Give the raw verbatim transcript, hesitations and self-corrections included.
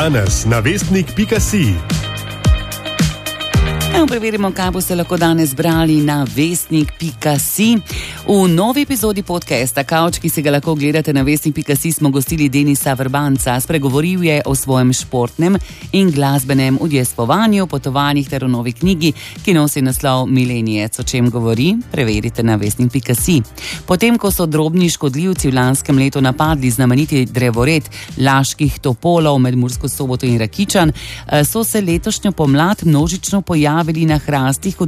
Danes na vestnik pika si. Evo, preverimo, kaj boste lahko danes brali na vestnik pika si. V novi epizodi podcasta Kavč, ki se ga lahko gledate na vestnik pika si, smo gostili Denisa Vrbanca. Spregovoril je o svojem športnem in glasbenem udejstvovanju, potovanjih ter o novi knjigi, ki nosi naslov Milenijec. O čem govori? Preverite na vestnik pika si. Potem, ko so drobni škodljivci v lanskem letu napadli znameniti drevored laških topolov med Mursko Soboto in Rakičan, so se letošnjo pomlad množično pojavili na hrastih